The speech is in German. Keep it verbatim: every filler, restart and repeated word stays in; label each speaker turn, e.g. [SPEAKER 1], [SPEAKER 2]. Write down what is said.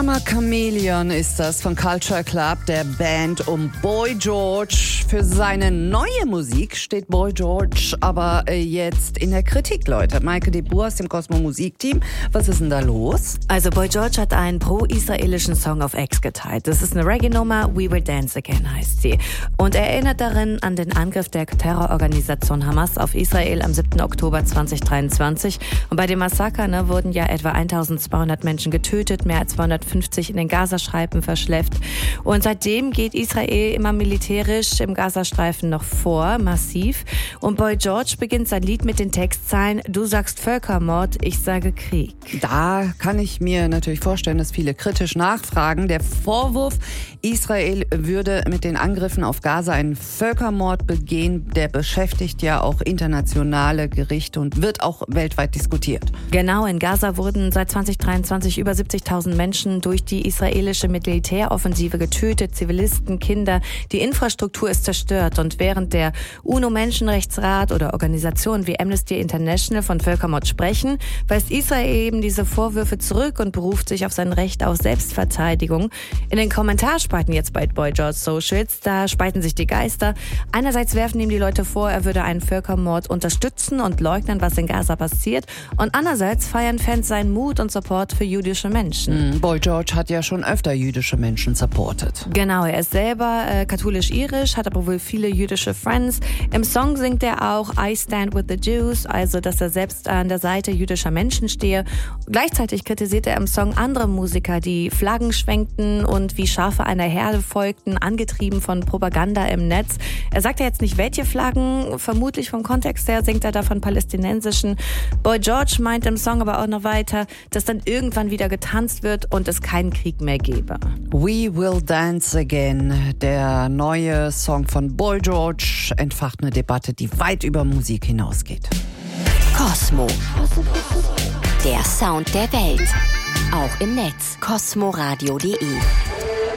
[SPEAKER 1] Karma Chameleon ist das von Culture Club, der Band um Boy George. Für seine neue Musik steht Boy George aber jetzt in der Kritik, Leute. Maike de Boer aus dem Cosmo Musikteam. Was ist denn da los?
[SPEAKER 2] Also Boy George hat einen pro-israelischen Song auf X geteilt. Das ist eine Reggae-Nummer, We Will Dance Again heißt sie. Und er erinnert darin an den Angriff der Terrororganisation Hamas auf Israel am siebten Oktober zweitausenddreiundzwanzig. Und bei dem Massaker ne, wurden ja etwa eintausendzweihundert Menschen getötet, mehr als zweihundertfünfzig in den Gazastreifen verschleppt. Und seitdem geht Israel immer militärisch im Gazastreifen noch vor, massiv. Und Boy George beginnt sein Lied mit den Textzeilen: Du sagst Völkermord, ich sage Krieg.
[SPEAKER 1] Da kann ich mir natürlich vorstellen, dass viele kritisch nachfragen. Der Vorwurf, Israel würde mit den Angriffen auf Gaza einen Völkermord begehen, der beschäftigt ja auch internationale Gerichte und wird auch weltweit diskutiert.
[SPEAKER 2] Genau, in Gaza wurden seit zweitausenddreiundzwanzig über siebzigtausend Menschen durch die israelische Militäroffensive getötet, Zivilisten, Kinder. Die Infrastruktur ist zerstört und während der UNO-Menschenrechtsrat oder Organisationen wie Amnesty International von Völkermord sprechen, weist Israel eben diese Vorwürfe zurück und beruft sich auf sein Recht auf Selbstverteidigung. In den Kommentarspalten jetzt bei Boy George Socials, da spalten sich die Geister. Einerseits werfen ihm die Leute vor, er würde einen Völkermord unterstützen und leugnen, was in Gaza passiert. Und andererseits feiern Fans seinen Mut und Support für jüdische Menschen.
[SPEAKER 1] Mm, Boy George hat ja schon öfter jüdische Menschen supportet.
[SPEAKER 2] Genau, er ist selber äh, katholisch-irisch, hat aber wohl viele jüdische Friends. Im Song singt er auch I stand with the Jews, also dass er selbst an der Seite jüdischer Menschen stehe. Gleichzeitig kritisiert er im Song andere Musiker, die Flaggen schwenkten und wie Schafe einer Herde folgten, angetrieben von Propaganda im Netz. Er sagt ja jetzt nicht, welche Flaggen, vermutlich vom Kontext her singt er da von palästinensischen. Boy George meint im Song aber auch noch weiter, dass dann irgendwann wieder getanzt wird und es keinen Krieg mehr gebe.
[SPEAKER 1] We Will Dance Again, der neue Song von Boy George, entfacht eine Debatte, die weit über Musik hinausgeht.
[SPEAKER 3] Cosmo. Der Sound der Welt. Auch im Netz. cosmoradio punkt de